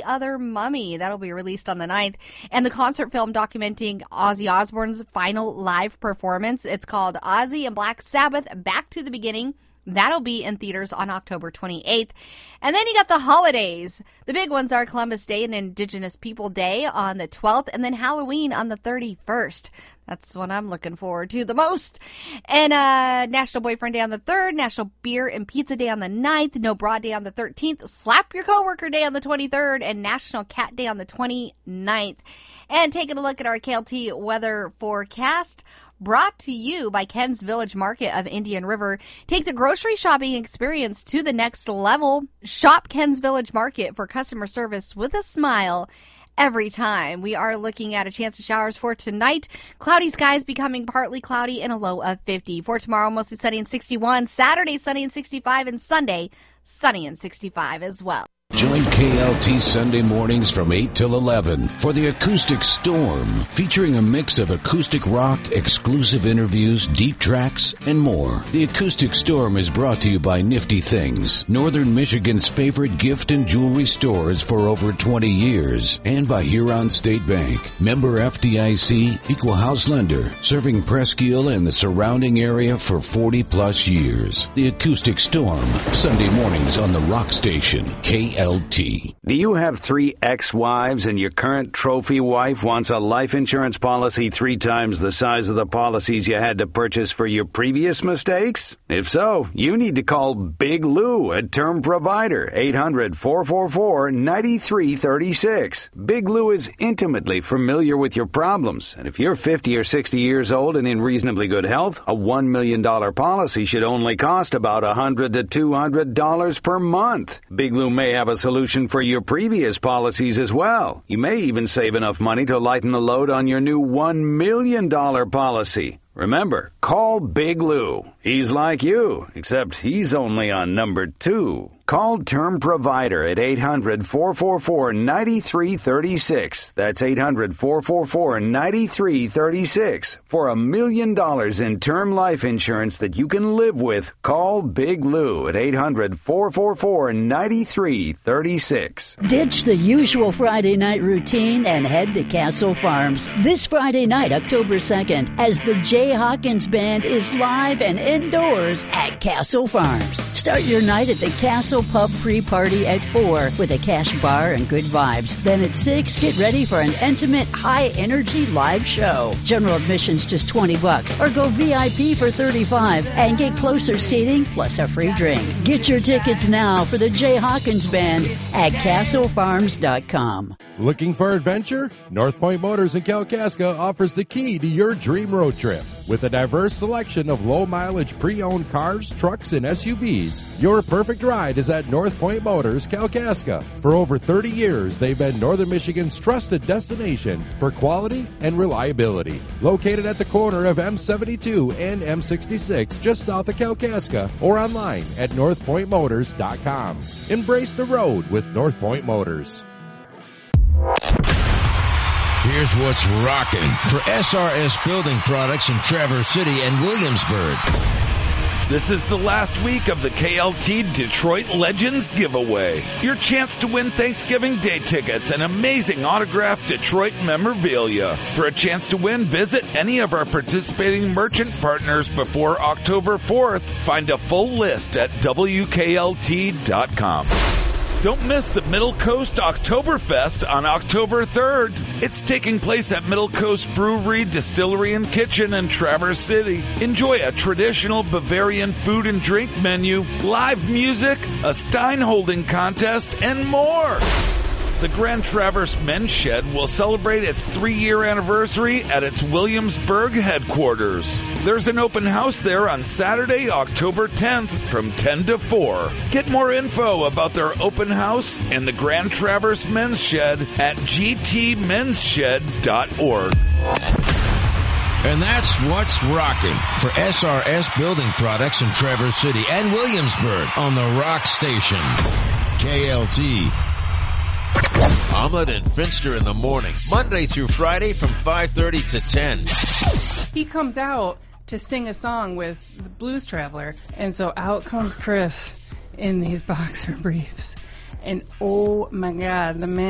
Other Mummy. That'll be released on the 9th. And the concert film documenting Ozzy Osbourne's final live performance. It's called Ozzy and Black Sabbath, Back to the Beginning. That'll be in theaters on October 28th. And then you got the holidays. The big ones are Columbus Day and Indigenous People Day on the 12th, and then Halloween on the 31st. That's what I'm looking forward to the most. And National Boyfriend Day on the 3rd, National Beer and Pizza Day on the 9th, No Bra Day on the 13th, Slap Your Coworker Day on the 23rd, and National Cat Day on the 29th. And taking a look at our KLT weather forecast, brought to you by Ken's Village Market of Indian River. Take the grocery shopping experience to the next level. Shop Ken's Village Market for customer service with a smile every time. We are looking at a chance of showers for tonight. Cloudy skies becoming partly cloudy and a low of 50. For tomorrow, mostly sunny and 61. Saturday, sunny and 65. And Sunday, sunny and 65 as well. Join KLT Sunday mornings from 8 till 11 for the Acoustic Storm, featuring a mix of acoustic rock, exclusive interviews, deep tracks, and more. The Acoustic Storm is brought to you by Nifty Things, Northern Michigan's favorite gift and jewelry stores for over 20 years, and by Huron State Bank, member FDIC, equal house lender, serving Presque Isle and the surrounding area for 40-plus years. The Acoustic Storm, Sunday mornings on the Rock Station, KLT. Do you have 3 ex-wives and your current trophy wife wants a life insurance policy 3 times the size of the policies you had to purchase for your previous mistakes? If so, you need to call Big Lou at Term Provider, 800-444-9336. Big Lou is intimately familiar with your problems, and if you're 50 or 60 years old and in reasonably good health, a $1 million policy should only cost about $100 to $200 per month. Big Lou may have a solution for your previous policies as well. You may even save enough money to lighten the load on your new $1 million policy. Remember, call Big Lou. He's like you, except he's only on number 2. Call Term Provider at 800-444-9336. That's 800-444-9336. For $1 million in term life insurance that you can live with, call Big Lou at 800-444-9336. Ditch the usual Friday night routine and head to Castle Farms this Friday night, October 2nd, as the Jay Hawkins Band is live and indoors at Castle Farms. Start your night at the Castle Pub pre-party at 4 with a cash bar and good vibes. Then at 6, get ready for an intimate, high-energy live show. General admission's just $20, or go VIP for $35 and get closer seating plus a free drink. Get your tickets now for the Jay Hawkins Band at CastleFarms.com. Looking for adventure? North Point Motors in Kalkaska offers the key to your dream road trip. With a diverse selection of low-mileage pre-owned cars, trucks, and SUVs, your perfect ride is at North Point Motors, Kalkaska. For over 30 years, they've been Northern Michigan's trusted destination for quality and reliability. Located at the corner of M72 and M66, just south of Kalkaska, or online at northpointmotors.com. Embrace the road with North Point Motors. Here's what's rocking for SRS Building Products in Traverse City and Williamsburg. This is the last week of the KLT Detroit Legends giveaway. Your chance to win Thanksgiving Day tickets and amazing autographed Detroit memorabilia. For a chance to win, visit any of our participating merchant partners before October 4th. Find a full list at WKLT.com. Don't miss the Middle Coast Oktoberfest on October 3rd. It's taking place at Middle Coast Brewery, Distillery, and Kitchen in Traverse City. Enjoy a traditional Bavarian food and drink menu, live music, a Stein holding contest, and more. The Grand Traverse Men's Shed will celebrate its 3-year anniversary at its Williamsburg headquarters. There's an open house there on Saturday, October 10th from 10 to 4. Get more info about their open house and the Grand Traverse Men's Shed at gtmensshed.org. And that's what's rocking for SRS Building Products in Traverse City and Williamsburg on the Rock Station. KLT. Omelet and Finster in the morning, Monday through Friday from 5:30 to 10. He comes out to sing a song with the Blues Traveler, and so out comes Chris in these boxer briefs. And oh my God, the man